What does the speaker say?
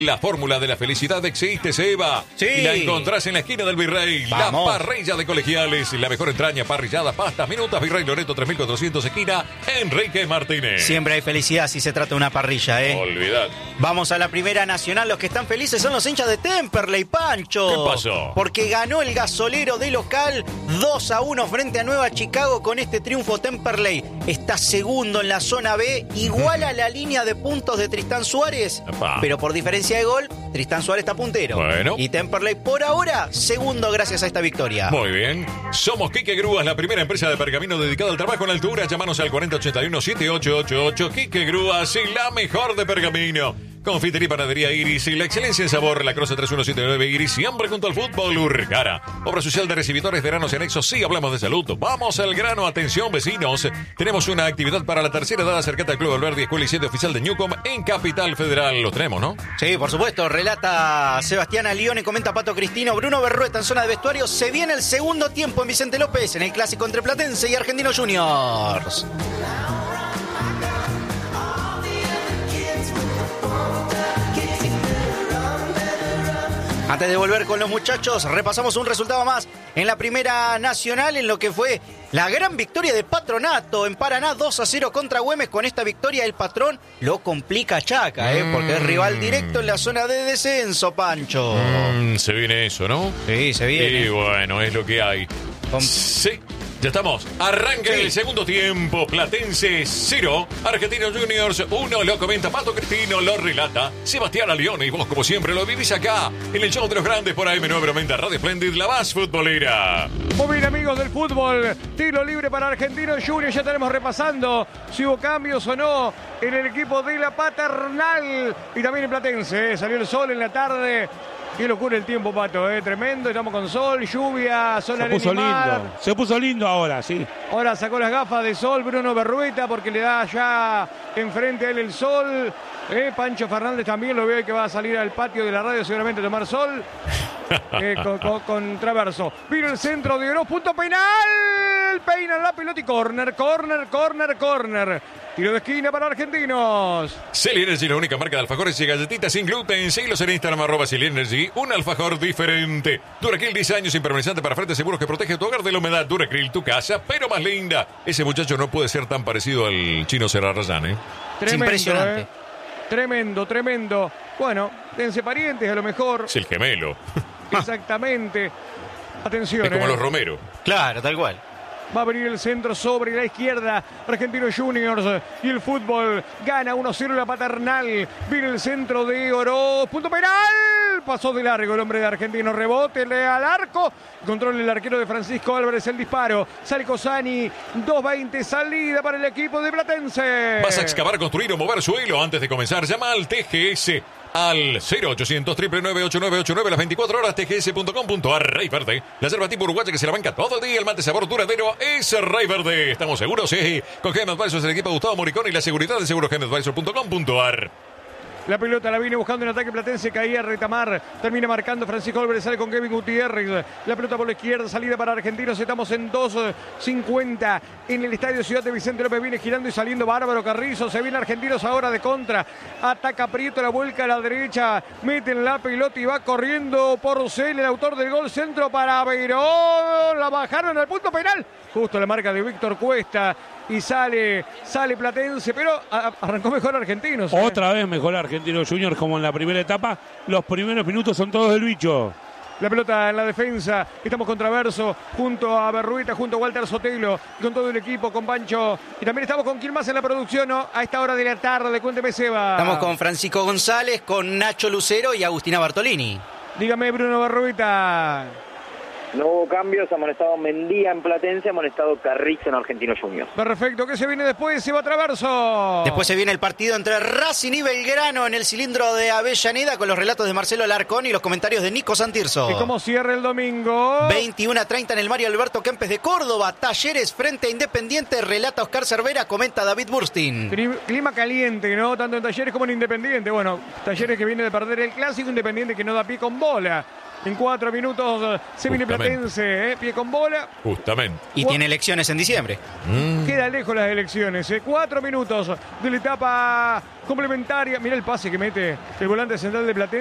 La fórmula de la felicidad existe, Seba. Sí. Y la encontrás en la esquina del Virrey. Vamos. La parrilla de Colegiales. La mejor entraña, parrillada, pastas, minutas. Virrey Loreto 3400, esquina Enrique Martínez. Siempre hay felicidad si se trata de una parrilla, ¿eh? Olvidad. Vamos a la primera nacional. Los que están felices son los hinchas de Temperley, Pancho. ¿Qué pasó? Porque ganó el gasolero de local 2-1 frente a Nueva Chicago. Con este triunfo, Temperley está segundo en la zona B. Igual a la línea de puntos de Tristán Suárez. Epá. Pero por diferencia de gol, Tristán Suárez está puntero. Bueno. Y Temperley por ahora segundo gracias a esta victoria. Muy bien. Somos Quique Grúas, la primera empresa de pergamino dedicada al trabajo en altura. Llámanos al 4081-7888. Quique Grúas y la mejor de pergamino. Confitería y panadería Iris y la excelencia en sabor. La Croce 3179 Iris, siempre junto al fútbol. Urgara. Obra social de recibidores veranos y anexos. Sí, hablamos de salud. Vamos al grano. Atención, vecinos. Tenemos una actividad para la tercera edad. Acércate al Club Alberdi, escuela y sede oficial de Newcom en Capital Federal. Lo tenemos, ¿no? Sí, por supuesto. Relata Sebastián Alione, comenta Pato Cristino. Bruno Berrueta en zona de vestuario. Se viene el segundo tiempo en Vicente López en el clásico entre Platense y Argentinos Juniors. Antes de volver con los muchachos, repasamos un resultado más en la primera nacional, en lo que fue la gran victoria de Patronato en Paraná, 2-0 contra Güemes. Con esta victoria el Patrón lo complica a Chaca, porque es rival directo en la zona de descenso, Pancho. Se viene eso, ¿no? Sí, se viene. Y bueno, es lo que hay. Sí. Ya estamos. Arranca el segundo tiempo. Platense 0, Argentinos Juniors 1. Lo comenta Pato Cristino, lo relata Sebastián Alione. Y vos, como siempre, lo vivís acá en el show de los grandes por AM990 Radio Splendid, la más futbolera. Muy bien, amigos del fútbol. Tiro libre para Argentinos Juniors. Ya estaremos repasando si hubo cambios o no en el equipo de la Paternal y también en Platense. Salió el sol en la tarde. Qué locura el tiempo, Pato, tremendo. Estamos con sol, lluvia, sol animal. Se puso lindo ahora, sí. Ahora sacó las gafas de sol Bruno Berrueta porque le da ya enfrente a él el sol. Pancho Fernández también lo veo que va a salir al patio de la radio seguramente a tomar sol. Con Traverso. Vino el centro de Oroz, punto penal. Peina la pelota y corner. Tiro de esquina para Argentinos. Celi Energy, la única marca de alfajores y galletitas sin gluten. Seguilos en Instagram, @Celi Energy. Un alfajor diferente. Duracril, 10 años, impermeabilizante para frentes seguros que protege tu hogar de la humedad. Duracril, tu casa, pero más linda. Ese muchacho no puede ser tan parecido al chino Serrarrayán, Es impresionante. Tremendo. Bueno, dense parientes a lo mejor. Es el gemelo. Exactamente. Atención. Es como los Romero. Claro, tal cual. Va a venir el centro sobre la izquierda. Argentinos Juniors y el fútbol gana 1-0 la Paternal. Viene el centro de Oroz. Punto penal. Pasó de largo el hombre de Argentinos. Rebote al arco. Controla el arquero de Francisco Álvarez el disparo. Sale Cosani. 2:20. Salida para el equipo de Platense. ¿Vas a excavar, construir o mover suelo? Antes de comenzar, llama al TGS. Al 0800 999 las 24 horas, tgs.com.ar. Rey Verde, la yerba tipo uruguaya que se la banca todo el día. El mate sabor duradero es Rey Verde. ¿Estamos seguros? Sí. Con Game Advisors, el equipo de Gustavo Moricón y la seguridad de segurogameadvisor.com.ar. La pelota la viene buscando en ataque Platense, caía Retamar, termina marcando Francisco Álvarez, sale con Kevin Gutiérrez, la pelota por la izquierda, salida para Argentinos, estamos en 2:50 en el estadio Ciudad de Vicente López, viene girando y saliendo Bárbaro Carrizo, se viene Argentinos ahora de contra, ataca Prieto, la vuelca a la derecha, meten la pelota y va corriendo Porcel, el autor del gol, centro para Verón, la bajaron al punto penal, justo la marca de Víctor Cuesta. Y sale Platense, pero arrancó mejor Argentinos. Otra vez mejor Argentinos Juniors como en la primera etapa. Los primeros minutos son todos del bicho. La pelota en la defensa. Estamos con Traverso, junto a Berrueta, junto a Walter Sotelo, con todo el equipo, con Pancho. Y también estamos con quién más en la producción, ¿no? A esta hora de la tarde. Cuénteme, Seba. Estamos con Francisco González, con Nacho Lucero y Agustina Bartolini. Dígame, Bruno Berrueta. No hubo cambios, amonestado Mendía en Platense, amonestado Carrizo en Argentinos Juniors. Perfecto, ¿qué se viene después? Se va Traverso. Después se viene el partido entre Racing y Belgrano en el cilindro de Avellaneda con los relatos de Marcelo Alarcón y los comentarios de Nico Santirso. ¿Y cómo cierra el domingo? 21:30 en el Mario Alberto Kempes de Córdoba. Talleres frente a Independiente, relata Oscar Cervera, comenta David Burstin. Clima caliente, ¿no? Tanto en Talleres como en Independiente. Bueno, Talleres que viene de perder el clásico, Independiente que no da pie con bola. En 4 minutos se viene Justamente. Platense, pie con bola. Justamente. Y tiene elecciones en diciembre. Queda lejos las elecciones. 4 minutos de la etapa complementaria. Mira el pase que mete el volante central de Platense.